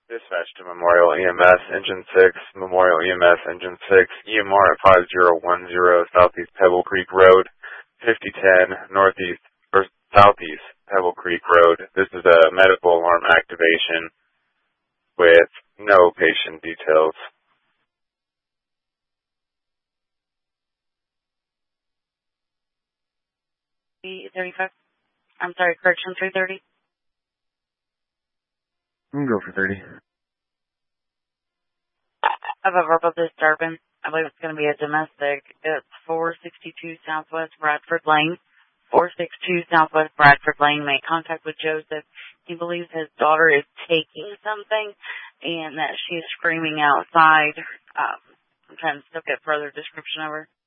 Dispatch to Memorial EMS, Engine 6, Memorial EMS, Engine 6, EMR at 5010 Southeast Pebble Creek Road, 5010 Northeast or Southeast Pebble Creek Road. This is a medical alarm activation with no patient details. Correction 330. You can go for 30. I have a verbal disturbance. I believe it's going to be a domestic. It's 462 Southwest Bradford Lane. 462 Southwest Bradford Lane. Make contact with Joseph. He believes his daughter is taking something and that she is screaming outside. I'm trying to still get further description of her.